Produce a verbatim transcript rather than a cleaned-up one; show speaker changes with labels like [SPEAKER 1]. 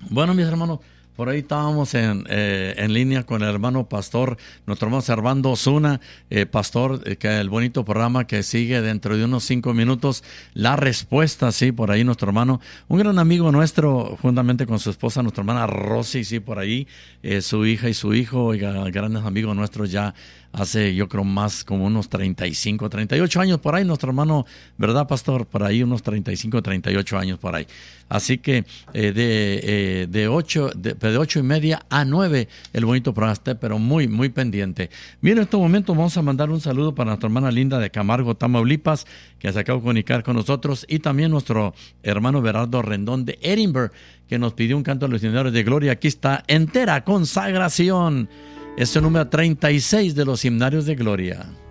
[SPEAKER 1] Bueno, mis hermanos, por ahí estábamos en, eh, en línea con el hermano pastor, nuestro hermano Servando Osuna, eh, pastor, eh, que el bonito programa que sigue dentro de unos cinco minutos, La Respuesta, sí, por ahí nuestro hermano, un gran amigo nuestro, juntamente con su esposa, nuestra hermana Rosy, sí, por ahí, eh, su hija y su hijo, oiga, grandes amigos nuestros ya hace, yo creo, más como unos treinta y cinco, treinta y ocho años por ahí, nuestro hermano, ¿verdad, pastor? Por ahí unos treinta y cinco, treinta y ocho años por ahí. Así que eh, de, eh, de, ocho, de, de ocho y media a nueve el bonito programa esté, pero muy, muy pendiente. Bien, en este momento vamos a mandar un saludo para nuestra hermana Linda de Camargo, Tamaulipas, que se acaba de comunicar con nosotros, y también nuestro hermano Berardo Rendón de Edinburgh, que nos pidió un canto a los Seminarios de Gloria. Aquí está, Entera Consagración. Es el número treinta y seis de los Himnarios de Gloria.